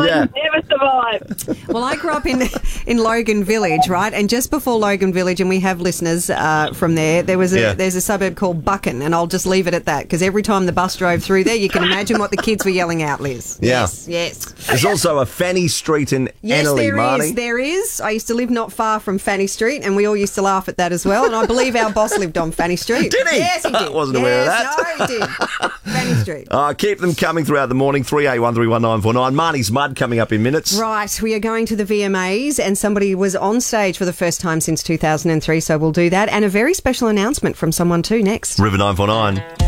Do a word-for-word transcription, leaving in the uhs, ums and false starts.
Oh, Yeah. never survive. Well, I grew up in in Logan Village, right? And just before Logan Village, and we have listeners uh, from there, there was a, Yeah. there's a suburb called Buchan, and I'll just leave it at that, because every time the bus drove through there, you can imagine what the kids were yelling out, Liz. Yeah. Yes, yes. There's also a Fanny Street in Yes, Annerley, there Marnie. is. There is. I used to live not far from Fanny Street, and we all used to laugh at that as well. And I believe our boss lived on Fanny Street. Did he? Yes, he did. I wasn't aware of Yes, that. No, he did. Fanny Street. Uh, keep them coming throughout the morning. three eight one three one nine four nine. Marnie's Mud coming up in minutes. Right, we are going to the V M As, and somebody was on stage for the first time since two thousand three, so we'll do that. And a very special announcement from someone too next. River nine four nine.